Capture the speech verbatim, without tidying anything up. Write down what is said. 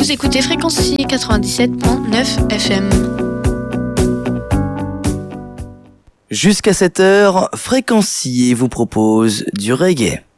Vous écoutez Fréquency quatre-vingt-dix-sept virgule neuf F M. Jusqu'à cette heure, Fréquency vous propose du reggae.